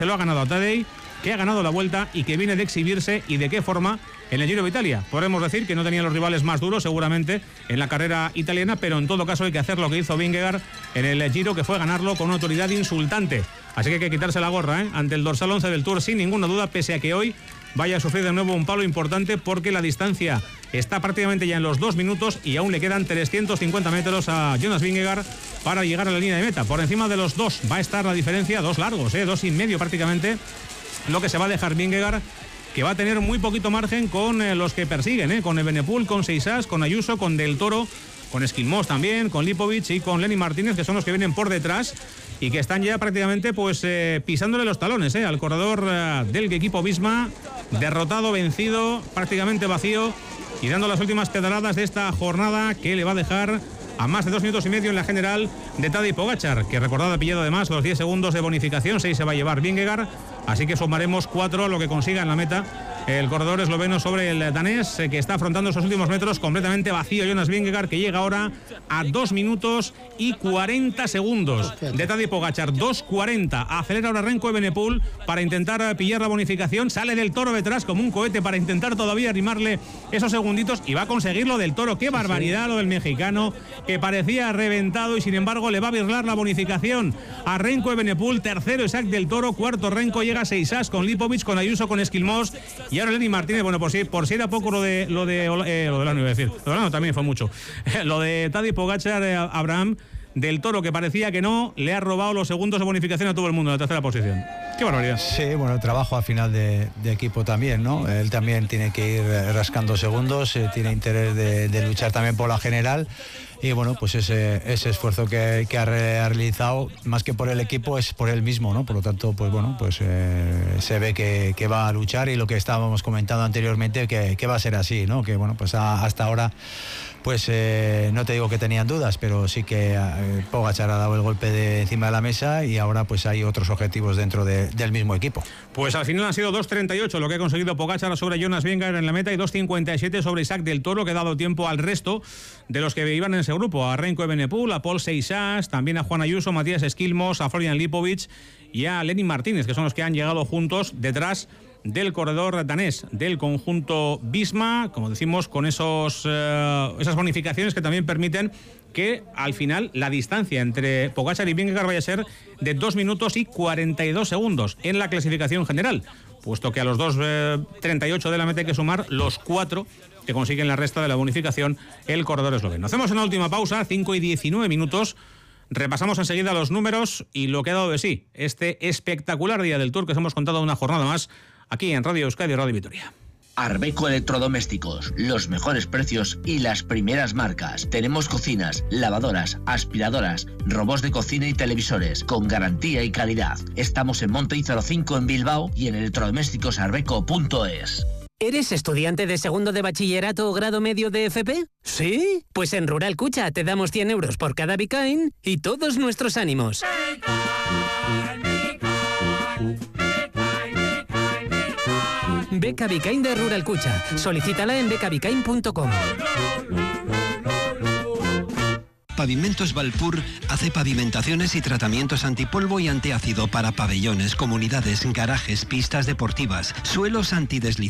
Se lo ha ganado a Tadej, que ha ganado la Vuelta y que viene de exhibirse, y de qué forma, en el Giro de Italia. Podemos decir que no tenía los rivales más duros seguramente en la carrera italiana, pero en todo caso hay que hacer lo que hizo Vingegaard en el Giro, que fue ganarlo con una autoridad insultante. Así que hay que quitarse la gorra ante el dorsal 11 del Tour, sin ninguna duda, pese a que hoy vaya a sufrir de nuevo un palo importante, porque la distancia está prácticamente ya en los 2 minutos y aún le quedan 350 metros a Jonas Vingegaard para llegar a la línea de meta. Por encima de los 2 va a estar la diferencia, 2 largos, 2,5 prácticamente, lo que se va a dejar Vingegaard, que va a tener muy poquito margen con los que persiguen, con Evenepoel, con Seixas, con Ayuso, con Del Toro, con Esquilmós también, con Lipovic y con Lenny Martínez, que son los que vienen por detrás y que están ya prácticamente pisándole los talones al corredor del equipo Visma, derrotado, vencido, prácticamente vacío, y dando las últimas pedaladas de esta jornada, que le va a dejar a más de 2 minutos y medio en la general de Tadej Pogačar, que recordad ha pillado además los 10 segundos de bonificación. 6 se va a llevar Vingegaard, así que sumaremos 4 a lo que consiga en la meta el corredor esloveno sobre el danés, que está afrontando esos últimos metros completamente vacío. Jonas Vingegaard, que llega ahora a 2 minutos y 40 segundos de Tadej Pogačar, 2:40. Acelera ahora Remco Evenepoel para intentar pillar la bonificación. Sale Del Toro detrás como un cohete para intentar todavía arrimarle esos segunditos, y va a conseguirlo Del Toro. Qué barbaridad lo del mexicano, que parecía reventado, y sin embargo le va a birlar la bonificación a Remco Evenepoel. Tercero Isaac Del Toro, cuarto Remco, llega Seixas con Lipovic, con Ayuso, con Esquilmós, y ahora Lenny Martínez. Bueno, por si era poco lo de Olano, iba a decir. Lo de Olano también fue mucho. Lo de Tadej Pogačar, Abraham. Del Toro, que parecía que no, le ha robado los segundos de bonificación a todo el mundo en la tercera posición. ¡Qué barbaridad! Sí, bueno, el trabajo al final de equipo también, ¿no? Él también tiene que ir rascando segundos, tiene interés de luchar también por la general. Y bueno, pues ese esfuerzo que ha realizado, más que por el equipo, es por él mismo, ¿no? Por lo tanto, pues bueno, pues se ve que va a luchar, y lo que estábamos comentando anteriormente, que va a ser así, ¿no? Que bueno, pues hasta ahora, pues no te digo que tenían dudas, pero sí que Pogačar ha dado el golpe de encima de la mesa, y ahora pues hay otros objetivos dentro del mismo equipo. Pues al final han sido 2:38 lo que ha conseguido Pogačar sobre Jonas Vingegaard en la meta, y 2:57 sobre Isaac Del Toro, que ha dado tiempo al resto de los que iban en ese grupo, a Remco Evenepoel, a Paul Seixas, también a Juan Ayuso, Matías Esquilmós, a Florian Lipovic y a Lenny Martínez, que son los que han llegado juntos detrás del corredor danés del conjunto Visma, como decimos, con esas bonificaciones que también permiten que al final la distancia entre Pogačar y Vingegaard vaya a ser de 2 minutos y 42 segundos en la clasificación general, puesto que a los 2:38 de la meta hay que sumar los 4 que consiguen la resta de la bonificación el corredor esloveno. Hacemos una última pausa, 5:19 minutos. Repasamos enseguida los números y lo que ha dado de sí este espectacular día del Tour, que os hemos contado una jornada más aquí en Radio Euskadi y Radio Vitoria. Arbeco Electrodomésticos, los mejores precios y las primeras marcas. Tenemos cocinas, lavadoras, aspiradoras, robots de cocina y televisores con garantía y calidad. Estamos en Monte Ízaro 5 en Bilbao y en electrodomésticosarbeco.es. ¿Eres estudiante de segundo de bachillerato o grado medio de FP? ¿Sí? Pues en Rural Cucha te damos 100 euros por cada Bicain y todos nuestros ánimos. Beca Bicain de Rural Cucha. Solicítala en becabicain.com. Pavimentos Valpur hace pavimentaciones y tratamientos antipolvo y antiácido para pabellones, comunidades, garajes, pistas deportivas, suelos antideslizantes